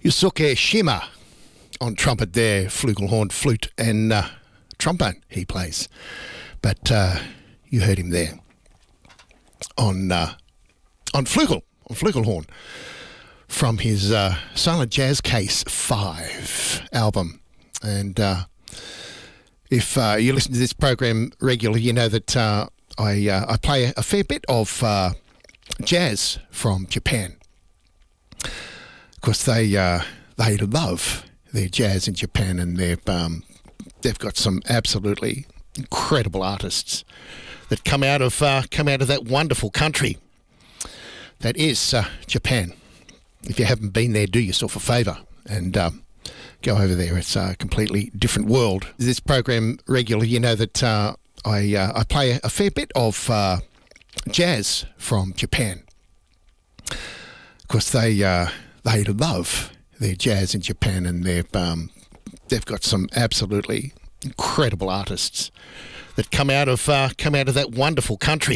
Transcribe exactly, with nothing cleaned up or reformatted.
Yusuke Shima on trumpet there, flugelhorn, flute and uh, trombone he plays. But uh, you heard him there on uh, on flugel, on flugelhorn from his uh, Silent Jazz Case five album. And uh, if uh, you listen to this program regularly, you know that uh, I uh, I play a fair bit of uh, jazz from Japan. Of course, they uh, they love their jazz in Japan, and they've um, they've got some absolutely incredible artists that come out of uh, come out of that wonderful country that is uh, Japan. If you haven't been there, do yourself a favour and um, go over there. It's a completely different world. This program regularly, you know that uh, I uh, I play a fair bit of uh, jazz from Japan. Of course, they uh, they love their jazz in Japan, and they've um, they've got some absolutely incredible artists that come out of uh, come out of that wonderful country.